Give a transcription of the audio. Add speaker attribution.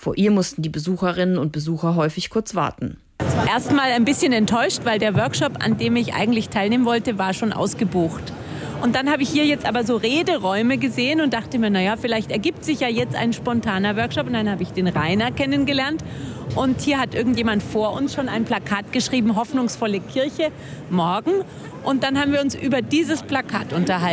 Speaker 1: Vor ihr mussten die Besucherinnen und Besucher häufig kurz warten.
Speaker 2: Erstmal ein bisschen enttäuscht, weil der Workshop, an dem ich eigentlich teilnehmen wollte, war schon ausgebucht. Und dann habe ich hier jetzt aber so Rederäume gesehen und dachte mir, naja, vielleicht ergibt sich ja jetzt ein spontaner Workshop. Und dann habe ich den Rainer kennengelernt. Und hier hat irgendjemand vor uns schon ein Plakat geschrieben, hoffnungsvolle Kirche morgen. Und dann haben wir uns über dieses Plakat unterhalten.